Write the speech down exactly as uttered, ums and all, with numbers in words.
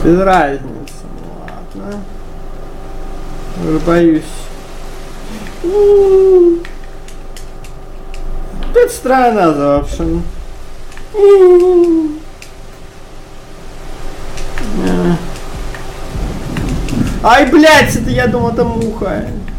Без разницы, ладно. Уже боюсь. Это странно, в общем. Ай, блядь, это я думал, это муха.